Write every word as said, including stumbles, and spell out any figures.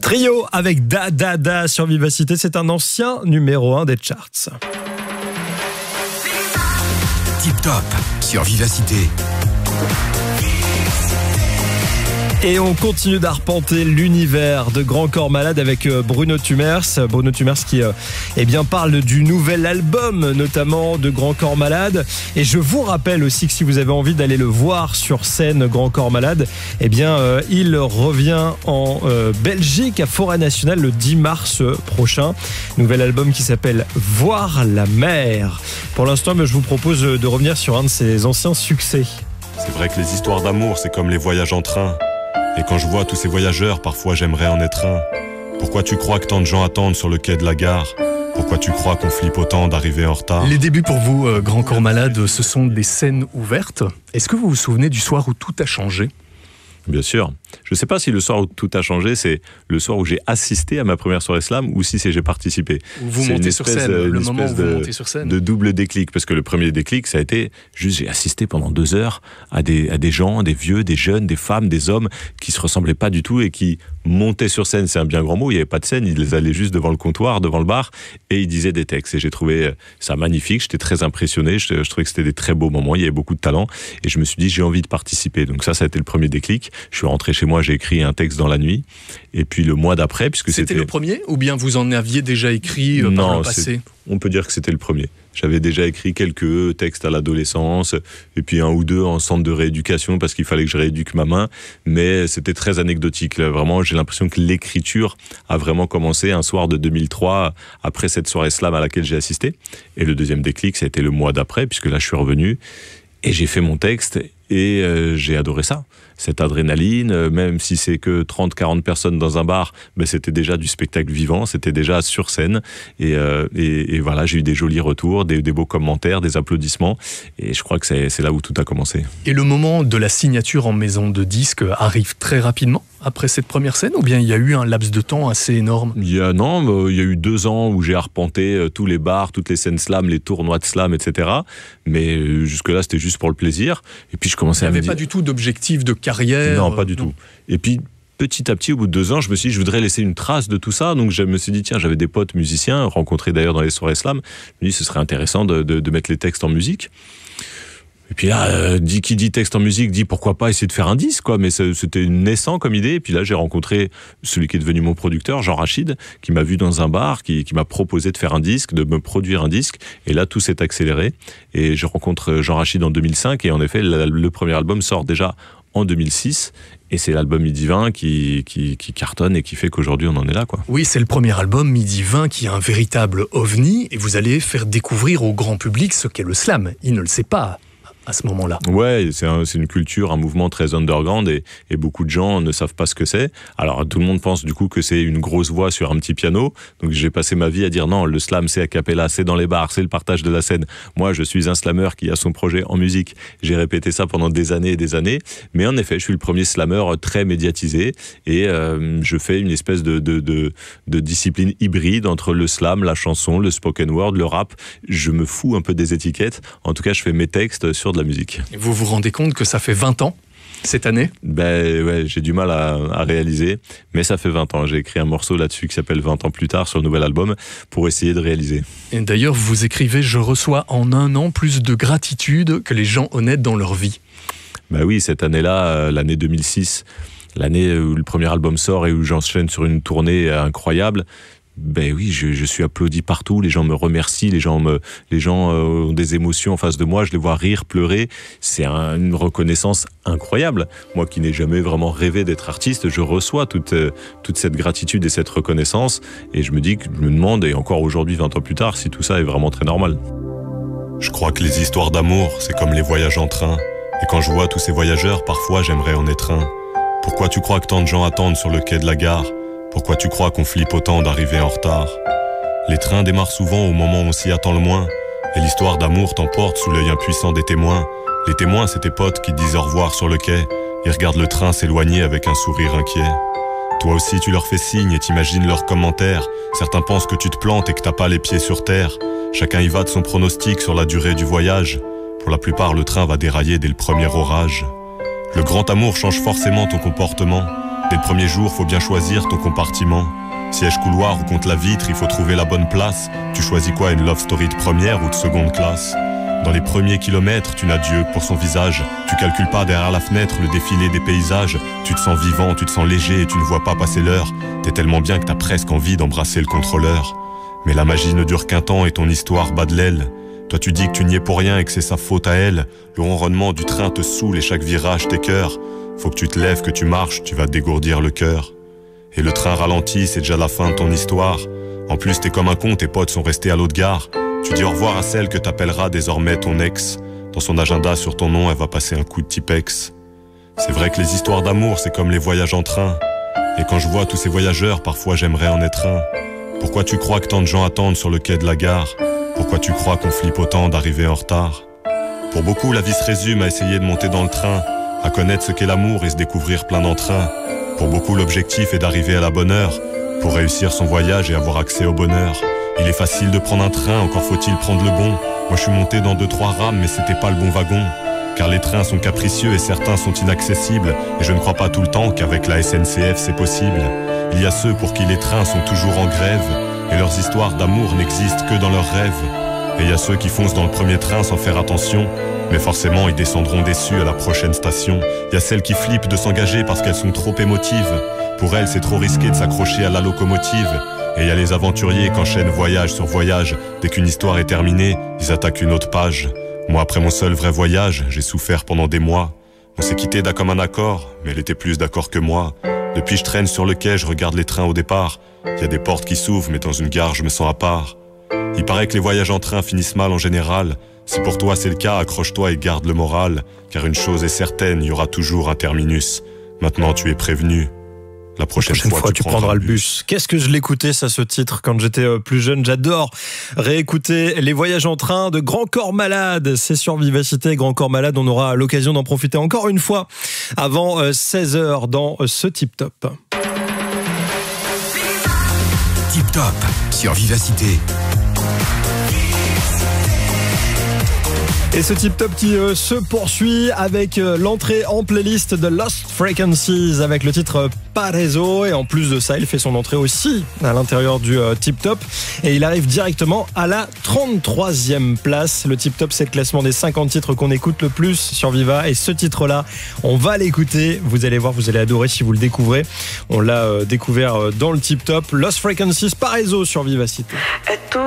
Trio avec Da Da Da sur Vivacité, c'est un ancien numéro un des charts. Tip Top sur Vivacité. Et on continue d'arpenter l'univers de Grand Corps Malade avec Bruno Tumers. Bruno Tumers qui eh bien, parle du nouvel album, notamment de Grand Corps Malade. Et je vous rappelle aussi que si vous avez envie d'aller le voir sur scène, Grand Corps Malade, eh bien, euh, il revient en euh, Belgique, à Forêt Nationale, le dix mars prochain. Nouvel album qui s'appelle Voir la mer. Pour l'instant, je vous propose de revenir sur un de ses anciens succès. C'est vrai que les histoires d'amour, c'est comme les voyages en train. Et quand je vois tous ces voyageurs, parfois j'aimerais en être un. Pourquoi tu crois que tant de gens attendent sur le quai de la gare ? Pourquoi tu crois qu'on flippe autant d'arriver en retard ? Les débuts pour vous, euh, Grand Corps Malade, ce sont des scènes ouvertes. Est-ce que vous vous souvenez du soir où tout a changé ? Bien sûr. Je ne sais pas si le soir où tout a changé, c'est le soir où j'ai assisté à ma première soirée slam ou si c'est j'ai participé. Où vous c'est montez sur scène, une le moment où de, vous montez sur scène. De double déclic, parce que le premier déclic, ça a été juste j'ai assisté pendant deux heures à des, à des gens, des vieux, des jeunes, des femmes, des hommes qui se ressemblaient pas du tout et qui montaient sur scène. C'est un bien grand mot, il n'y avait pas de scène, ils allaient juste devant le comptoir, devant le bar et ils disaient des textes. Et j'ai trouvé ça magnifique, j'étais très impressionné, je, je trouvais que c'était des très beaux moments, il y avait beaucoup de talent et je me suis dit j'ai envie de participer. Donc ça, ça a été le premier déclic. Je suis rentré chez moi, j'ai écrit un texte dans la nuit. Et puis le mois d'après, puisque c'était... C'était le premier ou bien vous en aviez déjà écrit euh, par non, le passé ? On peut dire que c'était le premier. J'avais déjà écrit quelques textes à l'adolescence, et puis un ou deux en centre de rééducation, parce qu'il fallait que je rééduque ma main, mais c'était très anecdotique. Là, vraiment, j'ai l'impression que l'écriture a vraiment commencé un soir de deux mille trois, après cette soirée slam à laquelle j'ai assisté. Et le deuxième déclic, ça a été le mois d'après, puisque là, je suis revenu, et j'ai fait mon texte, et euh, j'ai adoré ça. Cette adrénaline, euh, même si c'est que trente à quarante personnes dans un bar, ben c'était déjà du spectacle vivant, c'était déjà sur scène. Et, euh, et, et voilà, j'ai eu des jolis retours, des, des beaux commentaires, des applaudissements. Et je crois que c'est, c'est là où tout a commencé. Et le moment de la signature en maison de disque arrive très rapidement après cette première scène, ou bien il y a eu un laps de temps assez énorme ? Il y a, non, euh, il y a eu deux ans où j'ai arpenté euh, tous les bars, toutes les scènes slam, les tournois de slam, et cetera. Mais euh, jusque-là, c'était juste pour le plaisir. Et puis je commençais à me dire... Il n'y avait pas du tout d'objectif de carrière ? Non, pas du non. tout. Et puis, petit à petit, au bout de deux ans, je me suis dit, je voudrais laisser une trace de tout ça. Donc, je me suis dit, tiens, j'avais des potes musiciens, rencontrés d'ailleurs dans les soirées slam. Je me suis dit, ce serait intéressant de, de, de mettre les textes en musique. Et puis là, euh, dit, qui dit texte en musique, dit pourquoi pas essayer de faire un disque, quoi. Mais c'était naissant comme idée. Et puis là, j'ai rencontré celui qui est devenu mon producteur, Jean Rachid, qui m'a vu dans un bar, qui, qui m'a proposé de faire un disque, de me produire un disque. Et là, tout s'est accéléré. Et je rencontre Jean Rachid en deux mille cinq. Et en effet, le, le premier album sort déjà en deux mille six, et c'est l'album Midi vingt qui, qui, qui cartonne et qui fait qu'aujourd'hui on en est là, quoi. Oui, c'est le premier album Midi vingt qui est un véritable ovni, et vous allez faire découvrir au grand public ce qu'est le slam. Il ne le sait pas à ce moment-là. Ouais, c'est, un, c'est une culture, un mouvement très underground et, et beaucoup de gens ne savent pas ce que c'est. Alors tout le monde pense du coup que c'est une grosse voix sur un petit piano. Donc j'ai passé ma vie à dire non, le slam c'est a cappella, c'est dans les bars, c'est le partage de la scène. Moi je suis un slammer qui a son projet en musique. J'ai répété ça pendant des années et des années. Mais en effet, je suis le premier slammer très médiatisé et euh, je fais une espèce de, de, de, de discipline hybride entre le slam, la chanson, le spoken word, le rap. Je me fous un peu des étiquettes. En tout cas, je fais mes textes sur de la musique. Et vous vous rendez compte que ça fait vingt ans cette année ? Ben ouais, j'ai du mal à, à réaliser, mais ça fait vingt ans. J'ai écrit un morceau là-dessus qui s'appelle vingt ans plus tard sur le nouvel album pour essayer de réaliser. Et d'ailleurs, vous écrivez « Je reçois en un an plus de gratitude que les gens honnêtes dans leur vie ». Ben oui, cette année-là, l'année deux mille six, l'année où le premier album sort et où j'enchaîne sur une tournée incroyable. Ben oui, je, je suis applaudi partout, les gens me remercient, les gens, me, les gens euh, ont des émotions en face de moi, je les vois rire, pleurer, c'est un, une reconnaissance incroyable. Moi qui n'ai jamais vraiment rêvé d'être artiste, je reçois toute, euh, toute cette gratitude et cette reconnaissance et je me dis, que je me demande, et encore aujourd'hui, vingt ans plus tard, si tout ça est vraiment très normal. Je crois que les histoires d'amour, c'est comme les voyages en train. Et quand je vois tous ces voyageurs, parfois j'aimerais en être un. Pourquoi tu crois que tant de gens attendent sur le quai de la gare ? Pourquoi tu crois qu'on flippe autant d'arriver en retard ? Les trains démarrent souvent au moment où on s'y attend le moins, et l'histoire d'amour t'emporte sous l'œil impuissant des témoins. Les témoins, c'est tes potes qui te disent au revoir sur le quai. Ils regardent le train s'éloigner avec un sourire inquiet. Toi aussi, tu leur fais signe et t'imagines leurs commentaires. Certains pensent que tu te plantes et que t'as pas les pieds sur terre. Chacun y va de son pronostic sur la durée du voyage. Pour la plupart, le train va dérailler dès le premier orage. Le grand amour change forcément ton comportement. Dès le premier jour, faut bien choisir ton compartiment. Siège couloir ou contre la vitre, il faut trouver la bonne place. Tu choisis quoi, une love story de première ou de seconde classe? Dans les premiers kilomètres, tu n'as Dieu que pour son visage. Tu calcules pas derrière la fenêtre le défilé des paysages. Tu te sens vivant, tu te sens léger et tu ne vois pas passer l'heure. T'es tellement bien que t'as presque envie d'embrasser le contrôleur. Mais la magie ne dure qu'un temps et ton histoire bat de l'aile. Toi tu dis que tu n'y es pour rien et que c'est sa faute à elle. Le ronronnement du train te saoule et chaque virage t'écœure. Faut que tu te lèves, que tu marches, tu vas te dégourdir le cœur. Et le train ralentit, c'est déjà la fin de ton histoire. En plus t'es comme un con, tes potes sont restés à l'autre gare. Tu dis au revoir à celle que t'appelleras désormais ton ex. Dans son agenda sur ton nom, elle va passer un coup de Tipex. C'est vrai que les histoires d'amour, c'est comme les voyages en train. Et quand je vois tous ces voyageurs, parfois j'aimerais en être un. Pourquoi tu crois que tant de gens attendent sur le quai de la gare? Pourquoi tu crois qu'on flippe autant d'arriver en retard? Pour beaucoup, la vie se résume à essayer de monter dans le train, à connaître ce qu'est l'amour et se découvrir plein d'entrain. Pour beaucoup, l'objectif est d'arriver à la bonne heure, pour réussir son voyage et avoir accès au bonheur. Il est facile de prendre un train, encore faut-il prendre le bon. Moi je suis monté dans deux trois rames, mais c'était pas le bon wagon. Car les trains sont capricieux et certains sont inaccessibles. Et je ne crois pas tout le temps qu'avec la S N C F c'est possible. Il y a ceux pour qui les trains sont toujours en grève, et leurs histoires d'amour n'existent que dans leurs rêves. Et il y a ceux qui foncent dans le premier train sans faire attention, mais forcément ils descendront déçus à la prochaine station. Il y a celles qui flippent de s'engager parce qu'elles sont trop émotives. Pour elles c'est trop risqué de s'accrocher à la locomotive. Et il y a les aventuriers qui enchaînent voyage sur voyage. Dès qu'une histoire est terminée, ils attaquent une autre page. Moi, après mon seul vrai voyage, j'ai souffert pendant des mois. On s'est quitté d'un commun accord, mais elle était plus d'accord que moi. Depuis, je traîne sur le quai, je regarde les trains au départ. Il y a des portes qui s'ouvrent, mais dans une gare, je me sens à part. Il paraît que les voyages en train finissent mal en général. Si pour toi c'est le cas, accroche-toi et garde le moral. Car une chose est certaine, il y aura toujours un terminus. Maintenant, tu es prévenu. La prochaine, La prochaine fois, fois, tu prendras le bus. bus. Qu'est-ce que je l'écoutais, ça, ce titre, quand j'étais plus jeune. J'adore réécouter les voyages en train de Grand Corps Malade. C'est sur Vivacité, Grand Corps Malade. On aura l'occasion d'en profiter encore une fois avant seize heures dans ce Tip Top. Tip Top sur Vivacité. Et ce Tip Top qui euh, se poursuit avec euh, l'entrée en playlist de Lost Frequencies avec le titre Paraiso. Et en plus de ça, il fait son entrée aussi à l'intérieur du euh, Tip Top. Et il arrive directement à la trente-troisième place. Le Tip Top, c'est le classement des cinquante titres qu'on écoute le plus sur Viva. Et ce titre-là, on va l'écouter. Vous allez voir, vous allez adorer si vous le découvrez. On l'a euh, découvert euh, dans le Tip Top. Lost Frequencies, Paraiso sur Vivacité.